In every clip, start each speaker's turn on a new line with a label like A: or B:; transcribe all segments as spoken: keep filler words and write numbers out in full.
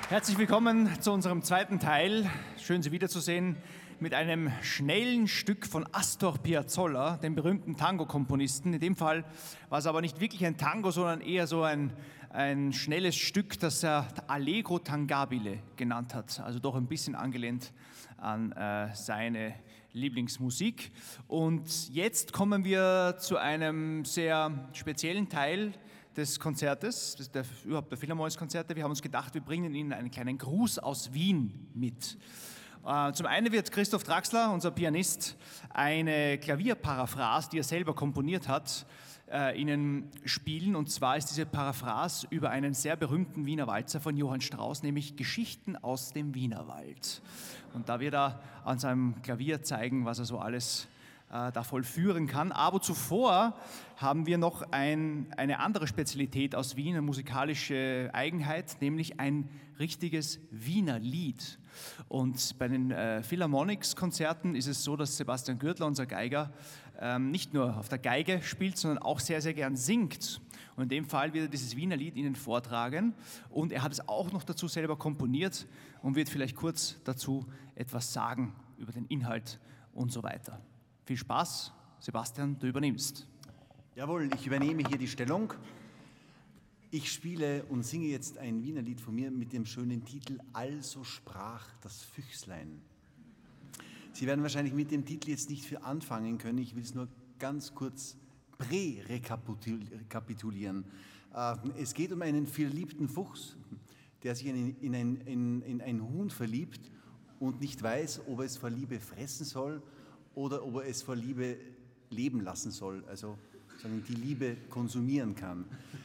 A: Herzlich willkommen zu unserem zweiten Teil. Schön, Sie wiederzusehen mit einem schnellen Stück von Astor Piazzolla, dem berühmten Tango-Komponisten. In dem Fall war es aber nicht wirklich ein Tango, sondern eher so ein, ein schnelles Stück, das er Allegro Tangabile genannt hat. Also doch ein bisschen angelehnt an äh, seine Lieblingsmusik. Und jetzt kommen wir zu einem sehr speziellen Teil des Konzertes, des, der, überhaupt der Philharmonis-Konzerte. Wir haben uns gedacht, wir bringen Ihnen einen kleinen Gruß aus Wien mit. Äh, zum einen wird Christoph Draxler, unser Pianist, eine Klavierparaphrase, die er selber komponiert hat, äh, Ihnen spielen. Und zwar ist diese Paraphrase über einen sehr berühmten Wiener Walzer von Johann Strauss, nämlich Geschichten aus dem Wienerwald. Und da wird er an seinem Klavier zeigen, was er so alles da vollführen kann. Aber zuvor haben wir noch ein, eine andere Spezialität aus Wien, eine musikalische Eigenheit, nämlich ein richtiges Wiener Lied. Und bei den äh, Philharmonics-Konzerten ist es so, dass Sebastian Gürtler, unser Geiger, ähm, nicht nur auf der Geige spielt, sondern auch sehr, sehr gern singt. Und in dem Fall wird er dieses Wiener Lied Ihnen vortragen. Und er hat es auch noch dazu selber komponiert und wird vielleicht kurz dazu etwas sagen über den Inhalt und so weiter. Viel Spaß. Sebastian, du übernimmst.
B: Jawohl, ich übernehme hier die Stellung. Ich spiele und singe jetzt ein Wiener Lied von mir mit dem schönen Titel Also sprach das Füchslein. Sie werden wahrscheinlich mit dem Titel jetzt nicht viel anfangen können. Ich will es nur ganz kurz prärekapitulieren. Es geht um einen verliebten Fuchs, der sich in ein, in, in ein Huhn verliebt und nicht weiß, ob er es vor Liebe fressen soll oder ob er es vor Liebe leben lassen soll, also sagen, die Liebe konsumieren kann.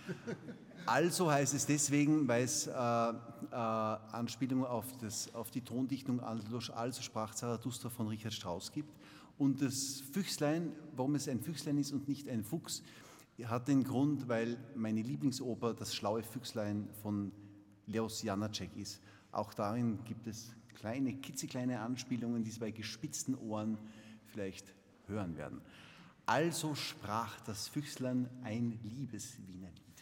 B: Also heißt es deswegen, weil es äh, äh, Anspielungen auf, das, auf die Tondichtung Also sprach Zarathustra von Richard Strauss gibt. Und das Füchslein, warum es ein Füchslein ist und nicht ein Fuchs, hat den Grund, weil meine Lieblingsoper Das schlaue Füchslein von Leos Janáček ist. Auch darin gibt es kleine, kitzekleine Anspielungen, die Sie bei gespitzten Ohren vielleicht hören werden. Also sprach das Füchslein ein liebes Wiener Lied.